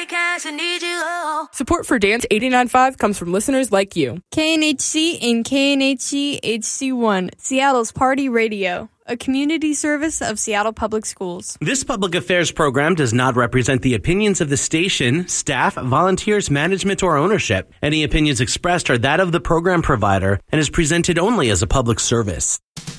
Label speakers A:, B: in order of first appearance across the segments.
A: cash, I need you all.
B: Support for Dance 89.5 comes from listeners like you.
C: KNHC and KNHC HD1, Seattle's Party Radio, a community service of Seattle Public Schools.
D: This public affairs program does not represent the opinions of the station, staff, volunteers, management, or ownership. Any opinions expressed are that of the program provider and is presented only as a public service.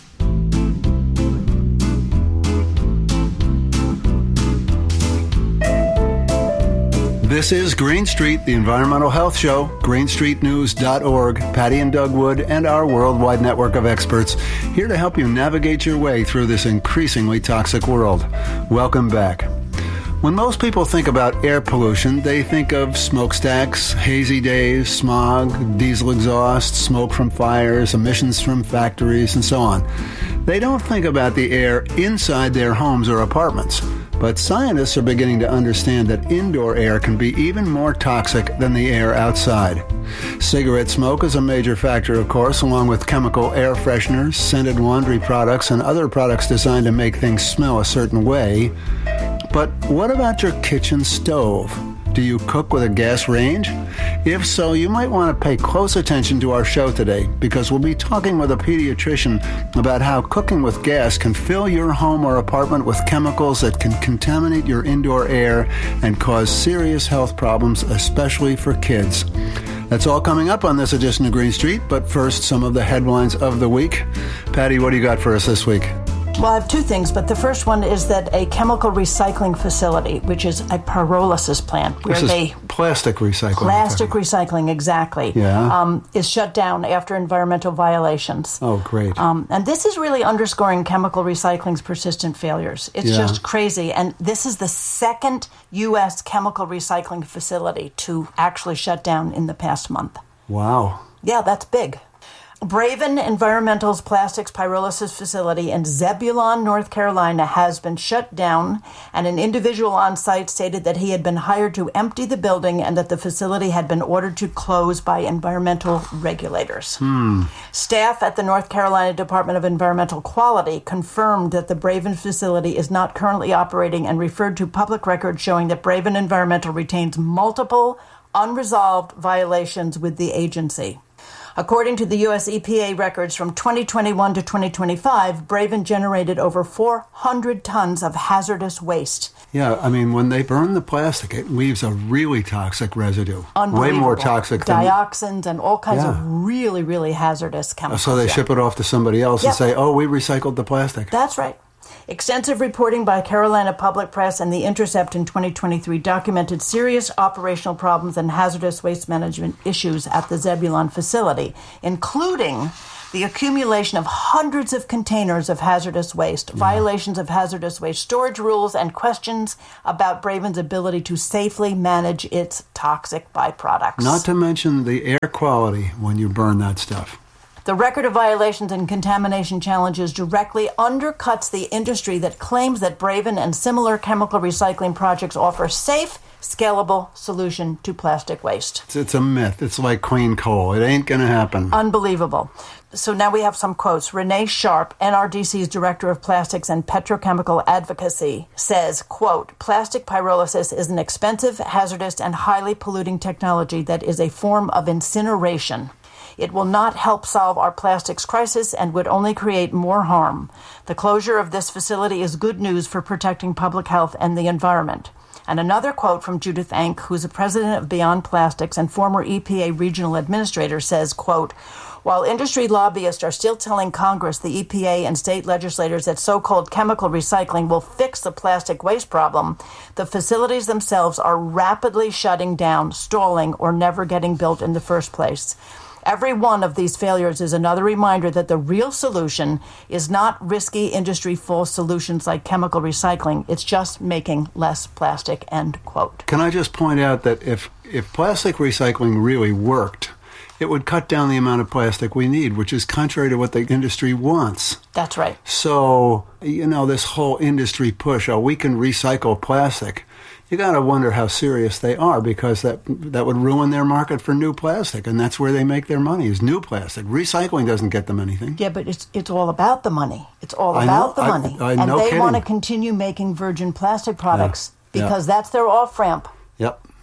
E: This is Green Street, the Environmental Health Show, greenstreetnews.org, Patty and Doug Wood, and our worldwide network of experts here to help you navigate your way through this increasingly toxic world. Welcome back. When most people think about air pollution, they think of smokestacks, hazy days, smog, diesel exhaust, smoke from fires, emissions from factories, and so on. They don't think about the air inside their homes or apartments. But scientists are beginning to understand that indoor air can be even more toxic than the air outside. Cigarette smoke is a major factor, of course, along with chemical air fresheners, scented laundry products, and other products designed to make things smell a certain way. But what about your kitchen stove? Do you cook with a gas range? If so, you might want to pay close attention to our show today, because we'll be talking with a pediatrician about how cooking with gas can fill your home or apartment with chemicals that can contaminate your indoor air and cause serious health problems, especially for kids. That's all coming up on this edition of Green Street, but first, some of the headlines of the week. Patty, what do you got for us this week?
F: Well, I have two things, but the first one is that a chemical recycling facility, which is a pyrolysis plant, where
E: plastic recycling.
F: Plastic recycling, exactly.
E: Yeah.
F: Is shut down after environmental violations.
E: Oh, great.
F: And this is really underscoring chemical recycling's persistent failures. It's just crazy. And this is the second U.S. chemical recycling facility to actually shut down in the past month.
E: Wow.
F: Yeah, that's big. Braven Environmental's plastics pyrolysis facility in Zebulon, North Carolina, has been shut down, and an individual on site stated that he had been hired to empty the building and that the facility had been ordered to close by environmental regulators. Staff at the North Carolina Department of Environmental Quality confirmed that the Braven facility is not currently operating and referred to public records showing that Braven Environmental retains multiple unresolved violations with the agency. According to the U.S. EPA records from 2021 to 2025, Braven generated over 400 tons of hazardous waste.
E: Yeah, I mean, when they burn the plastic, it leaves a really toxic residue.
F: Way
E: more toxic than
F: dioxins and all kinds of really, really hazardous chemicals.
E: So they ship it off to somebody else and say, oh, we recycled the plastic.
F: That's right. Extensive reporting by Carolina Public Press and The Intercept in 2023 documented serious operational problems and hazardous waste management issues at the Zebulon facility, including the accumulation of hundreds of containers of hazardous waste, violations of hazardous waste storage rules, and questions about Braven's ability to safely manage its toxic byproducts.
E: Not to mention the air quality when you burn that stuff.
F: The record of violations and contamination challenges directly undercuts the industry that claims that Braven and similar chemical recycling projects offer safe, scalable solution to plastic waste.
E: It's a myth. It's like clean coal. It ain't going to happen.
F: Unbelievable. So now we have some quotes. Renee Sharp, NRDC's Director of Plastics and Petrochemical Advocacy, says, quote, plastic pyrolysis is an expensive, hazardous, and highly polluting technology that is a form of incineration. It will not help solve our plastics crisis and would only create more harm. The closure of this facility is good news for protecting public health and the environment. And another quote from Judith Enck, who's the president of Beyond Plastics and former EPA regional administrator, says, quote, while industry lobbyists are still telling Congress, the EPA, and state legislators that so-called chemical recycling will fix the plastic waste problem, the facilities themselves are rapidly shutting down, stalling, or never getting built in the first place. Every one of these failures is another reminder that the real solution is not risky industry-full solutions like chemical recycling. It's just making less plastic, end quote.
E: Can I just point out that if plastic recycling really worked, it would cut down the amount of plastic we need, which is contrary to what the industry wants.
F: That's right.
E: So, this whole industry push, we can recycle plastic. You got to wonder how serious they are, because that would ruin their market for new plastic, and that's where they make their money, is new plastic. Recycling doesn't get them anything.
F: Yeah, but it's all about the money. It's all about the money. And they want to continue making virgin plastic products because that's their off-ramp.
E: Yep.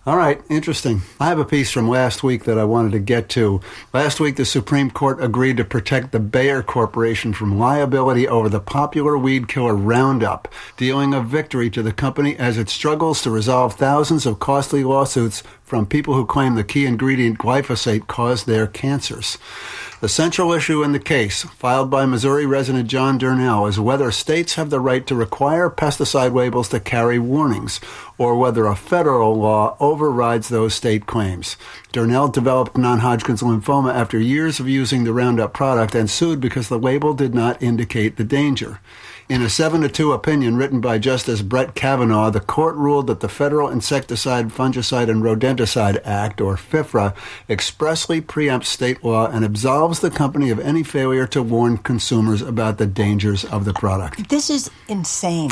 E: All right, interesting. I have a piece from last week that I wanted to get to. Last week, the Supreme Court agreed to protect the Bayer Corporation from liability over the popular weed killer Roundup, dealing a victory to the company as it struggles to resolve thousands of costly lawsuits from people who claim the key ingredient glyphosate caused their cancers. The central issue in the case, filed by Missouri resident John Durnell, is whether states have the right to require pesticide labels to carry warnings, or whether a federal law overrides those state claims. Durnell developed non-Hodgkin's lymphoma after years of using the Roundup product and sued because the label did not indicate the danger. In a 7-2 opinion written by Justice Brett Kavanaugh, the court ruled that the Federal Insecticide, Fungicide, and Rodenticide Act, or FIFRA, expressly preempts state law and absolves the company of any failure to warn consumers about the dangers of the product.
F: This is insane.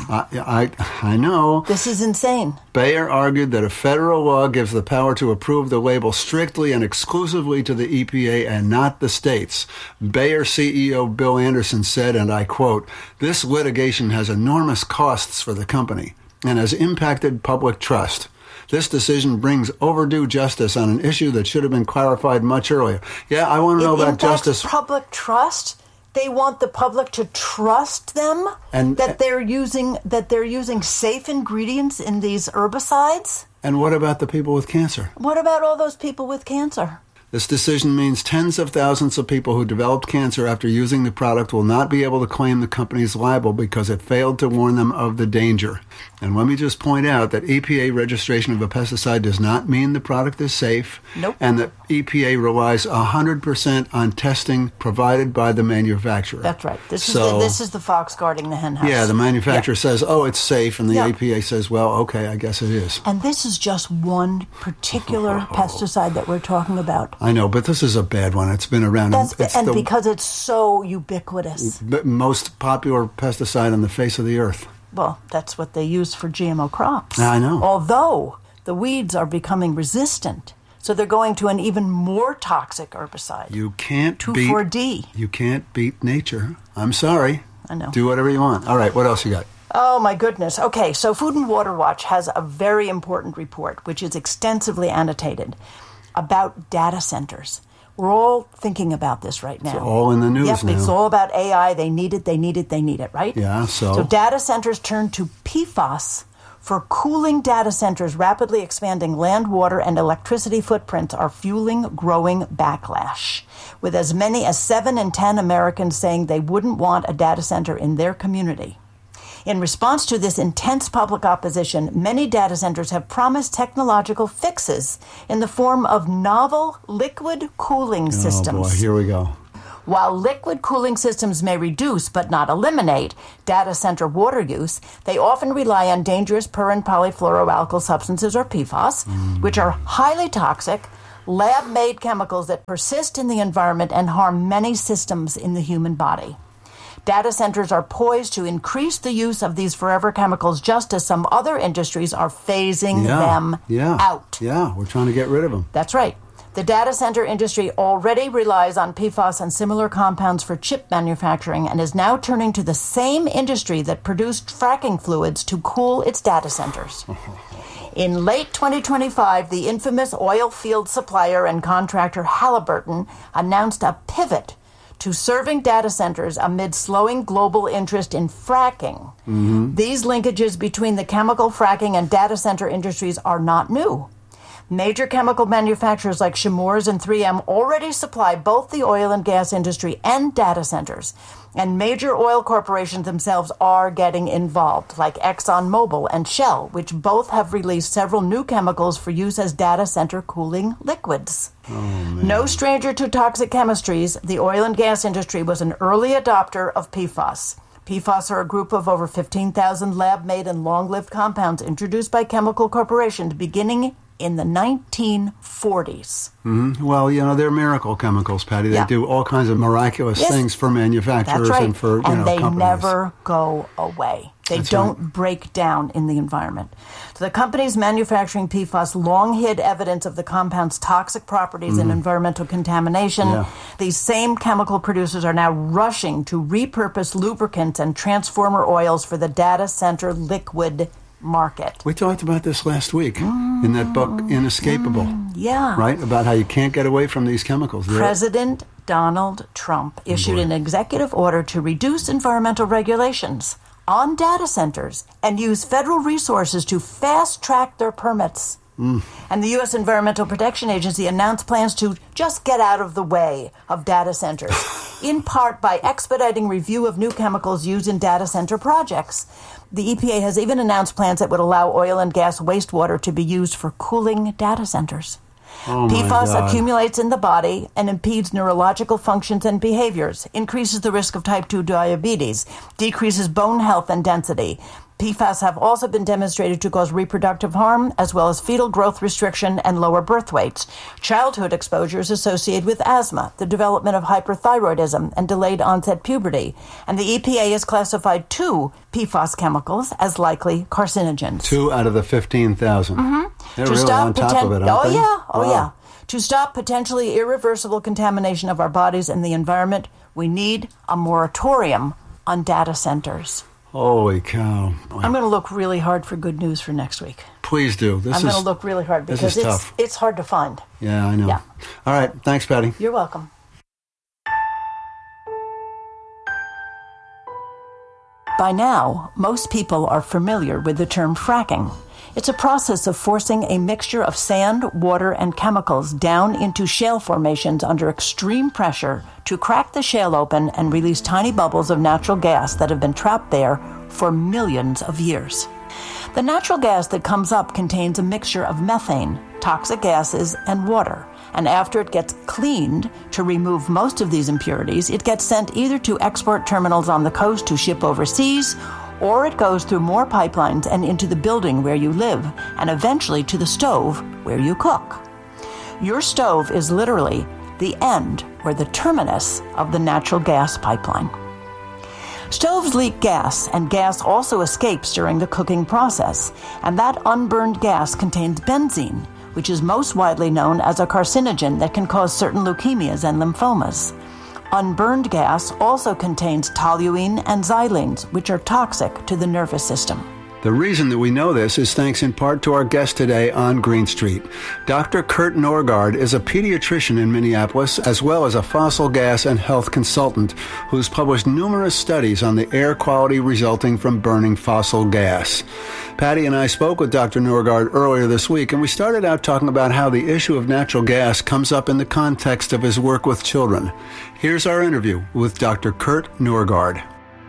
E: I know.
F: This is insane.
E: Bayer argued that a federal law gives the power to approve the label strictly and exclusively to the EPA and not the states. Bayer CEO Bill Anderson said, and I quote, "This litigation has enormous costs for the company and has impacted public trust. This decision brings overdue justice on an issue that should have been clarified much earlier." Yeah, I want to know about justice.
F: Public trust? They want the public to trust them
E: and
F: that they're using safe ingredients in these herbicides?
E: And what about the people with cancer?
F: What about all those people with cancer?
E: This decision means tens of thousands of people who developed cancer after using the product will not be able to claim the company is liable because it failed to warn them of the danger. And let me just point out that EPA registration of a pesticide does not mean the product is safe.
F: Nope.
E: And that EPA relies 100% on testing provided by the manufacturer.
F: That's right. This is the fox guarding the hen house.
E: Yeah, the manufacturer says, oh, it's safe, and the EPA says, well, okay, I guess it is.
F: And this is just one particular pesticide that we're talking about.
E: I know, but this is a bad one. It's been around.
F: Because it's so ubiquitous.
E: Most popular pesticide on the face of the earth.
F: Well, that's what they use for GMO crops.
E: I know.
F: Although the weeds are becoming resistant, so they're going to an even more toxic herbicide.
E: You can't
F: 2,4-D.
E: You can't beat nature. I'm sorry.
F: I know.
E: Do whatever you want. All right, what else you got?
F: Oh, my goodness. Okay, so Food and Water Watch has a very important report, which is extensively annotated, about data centers. We're all thinking about this right now.
E: It's all in the news now.
F: Yep, it's all about AI. They need it, right?
E: Yeah,
F: So data centers turn to PFAS for cooling. Data centers' rapidly expanding land, water, and electricity footprints are fueling growing backlash, with as many as 7 in 10 Americans saying they wouldn't want a data center in their community. In response to this intense public opposition, many data centers have promised technological fixes in the form of novel liquid cooling systems.
E: Oh, boy, here we go.
F: While liquid cooling systems may reduce but not eliminate data center water use, they often rely on dangerous per- and polyfluoroalkyl substances, or PFAS, which are highly toxic, lab-made chemicals that persist in the environment and harm many systems in the human body. Data centers are poised to increase the use of these forever chemicals, just as some other industries are phasing them out.
E: Yeah, we're trying to get rid of them.
F: That's right. The data center industry already relies on PFAS and similar compounds for chip manufacturing and is now turning to the same industry that produced fracking fluids to cool its data centers. In late 2025, the infamous oil field supplier and contractor Halliburton announced a pivot to serving data centers amid slowing global interest in fracking. These linkages between the chemical, fracking, and data center industries are not new. Major chemical manufacturers like Chemours and 3M already supply both the oil and gas industry and data centers. And major oil corporations themselves are getting involved, like ExxonMobil and Shell, which both have released several new chemicals for use as data center cooling liquids. No stranger to toxic chemistries, the oil and gas industry was an early adopter of PFAS. PFAS are a group of over 15,000 lab-made and long-lived compounds introduced by chemical corporations beginning in the 1940s.
E: Well, you know, they're miracle chemicals, Patty. They do all kinds of miraculous things for manufacturers and for
F: they
E: companies.
F: Never go away. They don't break down in the environment. So the companies manufacturing PFAS long hid evidence of the compound's toxic properties and environmental contamination. These same chemical producers are now rushing to repurpose lubricants and transformer oils for the data center liquid market.
E: We talked about this last week in that book, Inescapable.
F: Yeah.
E: Right? About how you can't get away from these chemicals.
F: President Donald Trump issued an executive order to reduce environmental regulations on data centers and use federal resources to fast-track their permits. And the U.S. Environmental Protection Agency announced plans to just get out of the way of data centers, in part by expediting review of new chemicals used in data center projects. The EPA has even announced plans that would allow oil and gas wastewater to be used for cooling data centers. PFAS accumulates in the body and impedes neurological functions and behaviors, increases the risk of type 2 diabetes, decreases bone health and density. PFAS have also been demonstrated to cause reproductive harm, as well as fetal growth restriction and lower birth weights. Childhood exposure is associated with asthma, the development of hyperthyroidism, and delayed onset puberty. And the EPA has classified 2 PFAS chemicals as likely carcinogens.
E: 2 out of the 15,000. They're really on top of it, aren't they?
F: Yeah. To stop potentially irreversible contamination of our bodies and the environment, we need a moratorium on data centers.
E: Holy cow.
F: I'm going to look really hard for good news for next week.
E: Please do.
F: I'm going to look really hard because it's hard to find.
E: Yeah, I know.
F: Yeah.
E: All right. Thanks, Patty.
F: You're welcome. By now, most people are familiar with the term fracking. It's a process of forcing a mixture of sand, water, and chemicals down into shale formations under extreme pressure to crack the shale open and release tiny bubbles of natural gas that have been trapped there for millions of years. The natural gas that comes up contains a mixture of methane, toxic gases, and water. And after it gets cleaned to remove most of these impurities, it gets sent either to export terminals on the coast to ship overseas, or it goes through more pipelines and into the building where you live, and eventually to the stove where you cook. Your stove is literally the end or the terminus of the natural gas pipeline. Stoves leak gas, and gas also escapes during the cooking process, and that unburned gas contains benzene, which is most widely known as a carcinogen that can cause certain leukemias and lymphomas. Unburned gas also contains toluene and xylenes, which are toxic to the nervous system.
E: The reason that we know this is thanks in part to our guest today on Green Street. Dr. Kurt Norgaard is a pediatrician in Minneapolis, as well as a fossil gas and health consultant who's published numerous studies on the air quality resulting from burning fossil gas. Patty and I spoke with Dr. Norgaard earlier this week, and we started out talking about how the issue of natural gas comes up in the context of his work with children. Here's our interview with Dr. Kurt Norgaard.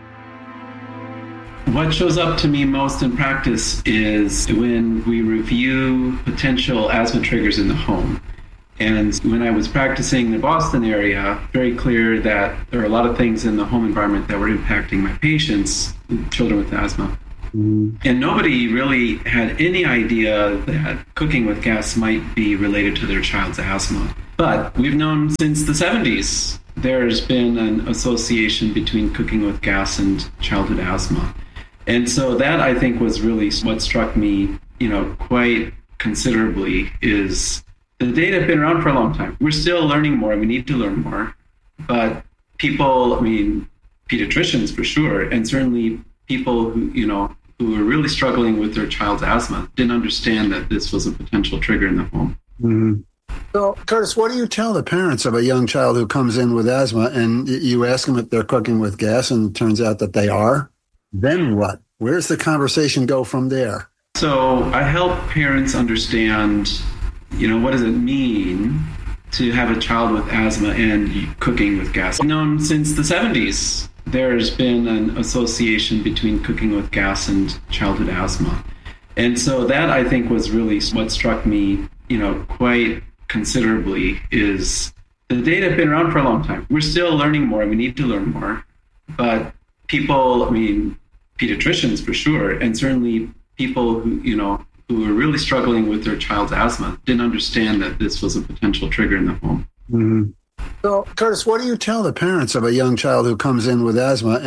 G: What shows up to me most in practice is when we review potential asthma triggers in the home. And when I was practicing in the Boston area, very clear that there are a lot of things in the home environment that were impacting my patients, children with asthma. And nobody really had any idea that cooking with gas might be related to their child's asthma. But we've known since the 70s there's been an association between cooking with gas and childhood asthma. And so that, I think, was really what struck me, quite considerably, is the data have been around for a long time. We're still learning more, and we need to learn more. But people, pediatricians for sure, and certainly people who were really struggling with their child's asthma didn't understand that this was a potential trigger in the home.
E: Mm-hmm. So, Curtis, what do you tell the parents of a young child who comes in with asthma and you ask them if they're cooking with gas and it turns out that they are? Then what? Where's the conversation go from there?
G: So I help parents understand, what does it mean to have a child with asthma and cooking with gas? Known since the 70s, there's been an association between cooking with gas and childhood asthma. And so that, I think, was really what struck me, quite considerably, is the data have been around for a long time. We're still learning more, and we need to learn more. But people, pediatricians for sure, and certainly people who were really struggling with their child's asthma didn't understand that this was a potential trigger in the home.
E: Mm-hmm. So, Curtis, what do you tell the parents of a young child who comes in with asthma